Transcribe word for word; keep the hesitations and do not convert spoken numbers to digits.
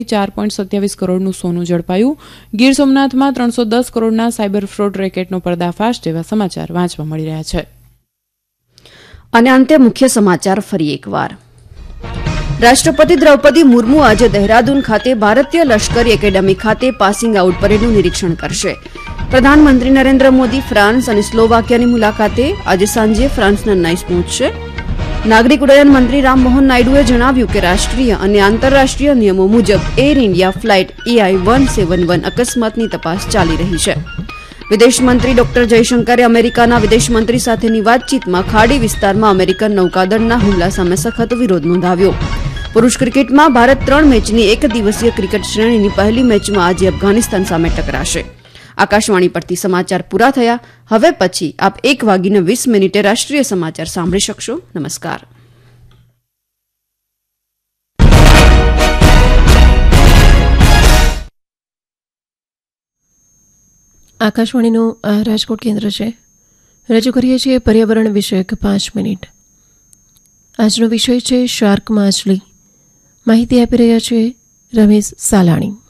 ચાર પોઈન્ટ સત્યાવીસ કરોડનું સોનું ઝડપાયું. ગીર સોમનાથમાં ત્રણસો દસ કરોડના સાયબર ફ્રોડ રેકેટનો પર્દાફાશ જેવા સમાચાર વાંચવા મળી રહ્યા છે. અને અંતે મુખ્ય સમાચાર ફરી એકવાર. રાષ્ટ્રપતિ દ્રૌપદી મુર્મુ આજે દહેરાદૂન ખાતે ભારતીય લશ્કરી એકેડમી ખાતે પાસિંગ આઉટ પરેડનું નિરીક્ષણ કરશે. પ્રધાનમંત્રી નરેન્દ્ર મોદી ફ્રાન્સ અને સ્લોવાકિયાની મુલાકાતે આજે સાંજે ફ્રાન્સના નાઇસ પહોંચશે. નાગરિક ઉડ્ડયન મંત્રી રામમોહન નાયડુએ જણાવ્યું કે રાષ્ટ્રીય અને આંતરરાષ્ટ્રીય નિયમો મુજબ air India flight AI one seven one અકસ્માતની તપાસ ચાલી રહી છે. વિદેશમંત્રી ડોક્ટર જયશંકરે અમેરિકાના વિદેશમંત્રી સાથેની વાતચીતમાં ખાડી વિસ્તારમાં અમેરિકન નૌકાદળના હુમલા સામે સખત વિરોધ નોંધાવ્યો. પુરૂષ ક્રિકેટમાં ભારત ત્રણ મેચની એક દિવસીય ક્રિકેટ શ્રેણીની પહેલી મેચમાં આજે અફઘાનિસ્તાન સામે ટકરાશે. આકાશવાણી પરથી સમાચાર પૂરા થયા. હવે પછી આપ એક વાગીને વીસ મિનિટે રાષ્ટ્રીય સમાચાર સાંભળી શકશો. નમસ્કાર. આકાશવાણીનું આ રાજકોટ કેન્દ્ર છે. રજૂ કરીએ છીએ પર્યાવરણ વિષયક પાંચ મિનિટ. આજનો વિષય છે શાર્ક માછલી. માહિતી આપી રહ્યા છે રમેશ સાલાણી.